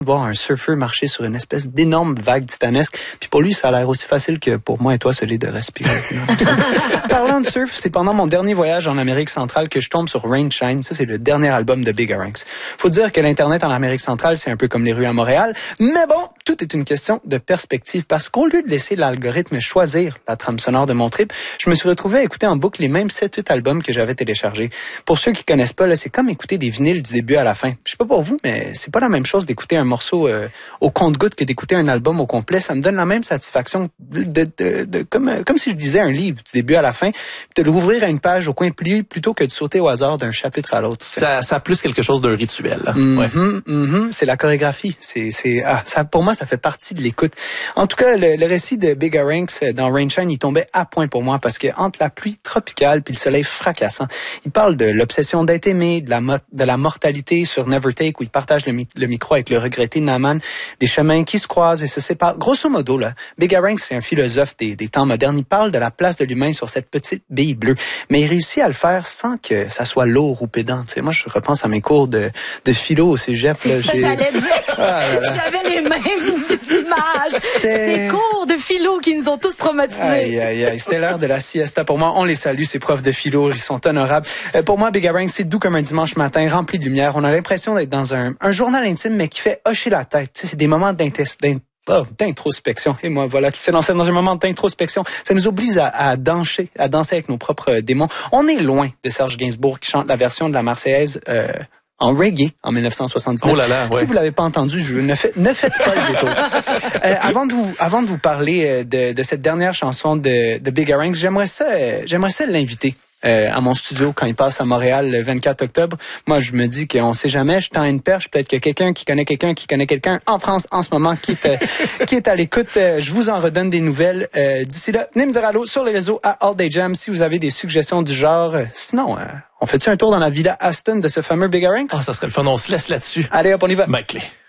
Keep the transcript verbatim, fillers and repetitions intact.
voir un surfeur marcher sur une espèce d'énorme vague titanesque. Puis pour lui, ça a l'air aussi facile que pour moi et toi, celui de respirer. Parlant de surf, c'est pendant mon dernier voyage en Amérique centrale que je tombe sur Rain Shine. Ça, c'est le dernier album de Bigarynx. Faut dire que l'Internet en Amérique centrale, c'est un peu comme les rues à Montréal. Mais bon, tout est une question de perspective. Parce qu'au lieu de laisser l'algorithme choisir la trame sonore de mon trip, je me suis retrouvé à écouter en boucle les mêmes sept huit albums que j'avais téléchargés. Pour ceux qui connaissent pas, là, c'est comme écouter des vinyles du début à la fin. Je sais pas pour vous, mais c'est pas la même chose d'écouter un morceau euh, au compte-gouttes que d'écouter un album au complet. Ça me donne la même satisfaction de, de, de, de comme comme si je lisais un livre du début à la fin, de l'ouvrir à une page au coin plié plutôt que de sauter au hasard d'un chapitre à l'autre. Ça, ça a plus quelque chose d'un rituel. Mm-hmm, ouais. mm-hmm, c'est la chorégraphie. C'est, c'est, ah, ça, pour moi, ça fait partie de l'écoute. En tout cas, le, le récit de Bigarynx dans Rain Shine, il tombait à point pour moi parce que entre la pluie tropicale puis le soleil fracassant, il parle de l'obsession d'être aimé, de la, mo- de la mortalité sur Never Take où il partage le, mi- le micro avec le regretté Naman, des chemins qui se croisent et se séparent. Grosso modo, là, Bigarynx, c'est un philosophe des, des temps modernes. Il parle de la place de l'humain sur cette petite bille bleue, mais il réussit à le faire sans que ça soit lourd ou pédant. Tu sais, moi, je repense à mes cours de, de philo au cégep. C'est là, ça, j'ai... j'allais dire. Ah, J'avais les mêmes images. Ces cours de philo qui nous ont tous traumatisés. Aïe, aïe, aïe. C'était l'heure de la siesta. Pour moi, on les salue, ces profs de philo. Ils sont honorables. Euh, pour moi, Bigarynx, c'est doux comme un dimanche matin, rempli de lumière. On a l'impression d'être dans un, un journal intime, mais qui fait hocher la tête. Tu sais, c'est des moments d'intest... Oh, d'introspection. Et moi, voilà, qui s'est lancé dans un moment d'introspection. Ça nous oblige à, à danser, à danser avec nos propres démons. On est loin de Serge Gainsbourg qui chante la version de la Marseillaise euh, en reggae en dix-neuf cent soixante-dix-neuf. Oh là là, ouais. Si vous l'avez pas entendu, je ne, fais, ne faites pas le détour. euh, avant de vous, avant de vous parler de, de cette dernière chanson de, de Bigarynx, j'aimerais ça, euh, j'aimerais ça l'inviter. Euh, à mon studio quand il passe à Montréal le vingt-quatre octobre. Moi, je me dis qu'on sait jamais, je tends une perche, peut-être qu'il y a quelqu'un qui connaît quelqu'un qui connaît quelqu'un en France en ce moment qui est, euh, qui est à l'écoute. Euh, je vous en redonne des nouvelles. Euh, d'ici là, venez me dire allô sur les réseaux à All Day Jam si vous avez des suggestions du genre. Euh, sinon, euh, on fait-tu un tour dans la villa Aston de ce fameux Bigarynx? Ah, ça serait le fun, on se laisse là-dessus. Allez hop, on y va. Ben, clé.